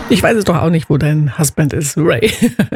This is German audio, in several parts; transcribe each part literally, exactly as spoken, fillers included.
Ich weiß es doch auch nicht, wo dein Husband ist, Ray.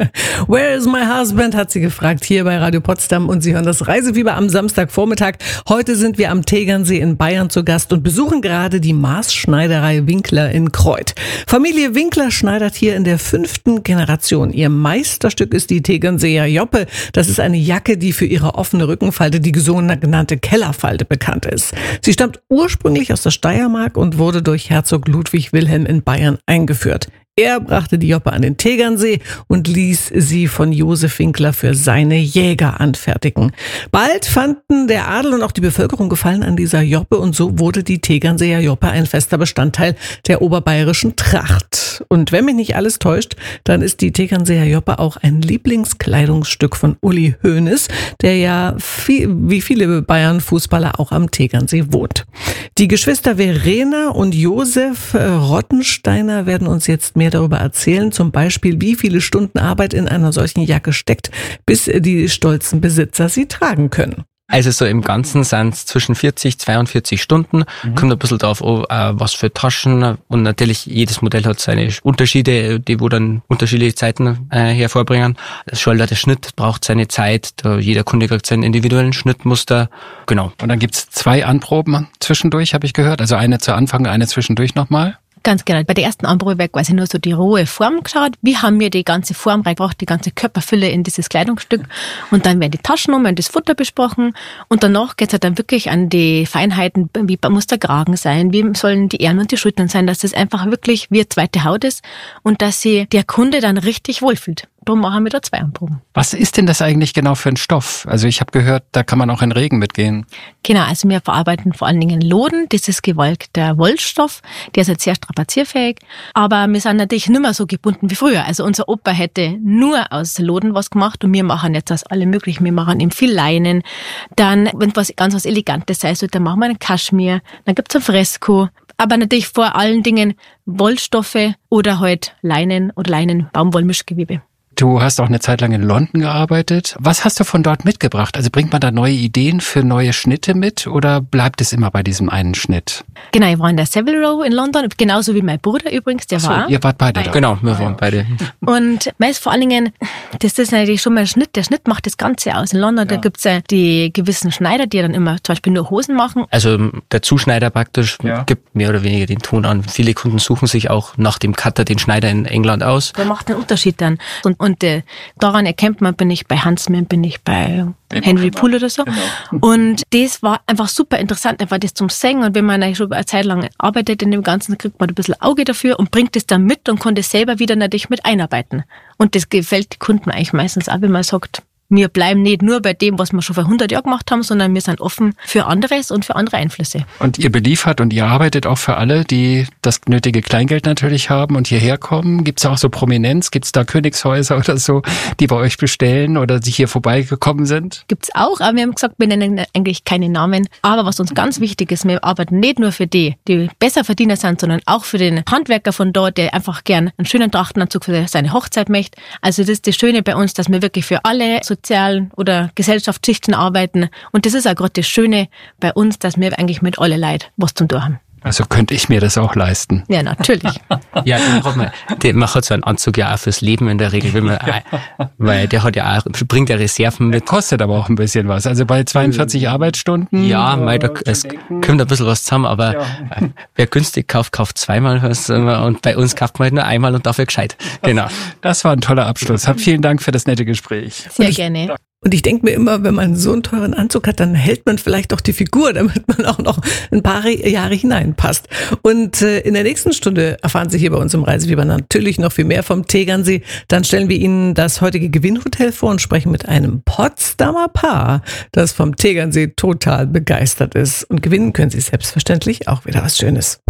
Where is my husband, hat sie gefragt, hier bei Radio Potsdam, und Sie hören das Reisefieber am Samstagvormittag. Heute sind wir am Tegernsee in Bayern zu Gast und besuchen gerade die Maßschneiderei Winkler in Kreuth. Familie Winkler schneidert hier in der fünften Generation. Ihr Meisterstück ist die Tegernseer Joppe. Das ist eine Jacke, die für ihre offene Rückenfalte, die sogenannte Kellerfalte, bekannt ist. Sie stammt ursprünglich aus der Steiermark und wurde durch Herzog Ludwig Wilhelm in Bayern eingeführt. Er brachte die Joppe an den Tegernsee und ließ sie von Josef Winkler für seine Jäger anfertigen. Bald fanden der Adel und auch die Bevölkerung Gefallen an dieser Joppe und so wurde die Tegernseer Joppe ein fester Bestandteil der oberbayerischen Tracht. Und wenn mich nicht alles täuscht, dann ist die Tegernseer Joppe auch ein Lieblingskleidungsstück von Uli Hoeneß, der ja viel, wie viele Bayern-Fußballer auch am Tegernsee wohnt. Die Geschwister Verena und Josef Rottensteiner werden uns jetzt mehr darüber erzählen, zum Beispiel, wie viele Stunden Arbeit in einer solchen Jacke steckt, bis die stolzen Besitzer sie tragen können. Also so im Ganzen sind es zwischen vierzig, zweiundvierzig Stunden. Mhm. Kommt ein bisschen drauf an, was für Taschen. Und natürlich, jedes Modell hat seine Unterschiede, die wo dann unterschiedliche Zeiten äh, hervorbringen. Das Schalter, der Schnitt braucht seine Zeit. Da jeder Kunde kriegt seinen individuellen Schnittmuster. Genau. Und dann gibt's zwei Anproben zwischendurch, habe ich gehört. Also eine zu Anfang, eine zwischendurch nochmal. Ganz genau. Bei der ersten Anprobe wird quasi nur so die rohe Form geschaut. Wie haben wir die ganze Form reingebracht, die ganze Körperfülle in dieses Kleidungsstück. Und dann werden die Taschennummern und das Futter besprochen. Und danach geht's halt dann wirklich an die Feinheiten. Wie muss der Kragen sein? Wie sollen die Ähren und die Schultern sein? Dass das einfach wirklich wie eine zweite Haut ist und dass sich der Kunde dann richtig wohlfühlt. Darum machen wir da zwei Anproben. Was ist denn das eigentlich genau für ein Stoff? Also ich habe gehört, da kann man auch in Regen mitgehen. Genau, also wir verarbeiten vor allen Dingen Loden. Das ist gewalkter Wollstoff. Der ist jetzt sehr strapazierfähig. Aber wir sind natürlich nicht mehr so gebunden wie früher. Also unser Opa hätte nur aus Loden was gemacht und wir machen jetzt aus allem Möglichen. Wir machen eben viel Leinen. Dann, wenn was ganz was Elegantes sein soll, dann machen wir einen Kaschmir. Dann gibt's ein Fresko. Aber natürlich vor allen Dingen Wollstoffe oder halt Leinen oder Leinen-Baumwollmischgewebe. Du hast auch eine Zeit lang in London gearbeitet. Was hast du von dort mitgebracht? Also bringt man da neue Ideen für neue Schnitte mit oder bleibt es immer bei diesem einen Schnitt? Genau, ich war in der Savile Row in London, genauso wie mein Bruder übrigens, der Ach so, war. Ihr wart beide da. Genau, wir waren beide. Und meist vor allen Dingen, das ist natürlich schon mal ein Schnitt. Der Schnitt macht das Ganze aus. In London, ja. Da gibt's ja die gewissen Schneider, die dann immer zum Beispiel nur Hosen machen. Also der Zuschneider praktisch ja. gibt mehr oder weniger den Ton an. Viele Kunden suchen sich auch nach dem Cutter den Schneider in England aus. Der macht den Unterschied dann. Und, und äh, daran erkennt man, bin ich bei Huntsman, bin ich bei Henry Poole oder so. Genau. Und das war einfach super interessant, einfach das zum Singen. Und wenn man eigentlich schon eine Zeit lang arbeitet in dem Ganzen, kriegt man ein bisschen Auge dafür und bringt es dann mit und konnte es selber wieder natürlich mit einarbeiten. Und das gefällt den Kunden eigentlich meistens auch, wenn man sagt, wir bleiben nicht nur bei dem, was wir schon vor hundert Jahren gemacht haben, sondern wir sind offen für anderes und für andere Einflüsse. Und ihr beliefert und ihr arbeitet auch für alle, die das nötige Kleingeld natürlich haben und hierher kommen. Gibt es auch so Prominenz? Gibt es da Königshäuser oder so, die bei euch bestellen oder die hier vorbeigekommen sind? Gibt es auch, aber wir haben gesagt, wir nennen eigentlich keine Namen. Aber was uns ganz wichtig ist, wir arbeiten nicht nur für die, die besser Verdiener sind, sondern auch für den Handwerker von dort, der einfach gern einen schönen Trachtenanzug für seine Hochzeit möchte. Also das ist das Schöne bei uns, dass wir wirklich für alle sozialen oder Gesellschaftsschichten arbeiten. Und das ist auch gerade das Schöne bei uns, dass wir eigentlich mit allen Leuten was zum tun haben. Also könnte ich mir das auch leisten? Ja, natürlich. Ja, man, der, man hat so einen Anzug ja auch fürs Leben in der Regel, wenn man, weil der hat ja auch, bringt ja Reserven mit. Kostet aber auch ein bisschen was. Also bei zweiundvierzig Arbeitsstunden. Ja, mei, da, es kommt ein bisschen was zusammen, aber ja. Wer günstig kauft, kauft zweimal was und bei uns kauft man halt nur einmal und dafür gescheit. Genau. Das war ein toller Abschluss. Hab vielen Dank für das nette Gespräch. Sehr gerne. Und ich denke mir immer, wenn man so einen teuren Anzug hat, dann hält man vielleicht auch die Figur, damit man auch noch ein paar Jahre hineinpasst. Und äh, in der nächsten Stunde erfahren Sie hier bei uns im Reisefieber natürlich noch viel mehr vom Tegernsee. Dann stellen wir Ihnen das heutige Gewinnhotel vor und sprechen mit einem Potsdamer Paar, das vom Tegernsee total begeistert ist. Und gewinnen können Sie selbstverständlich auch wieder was Schönes.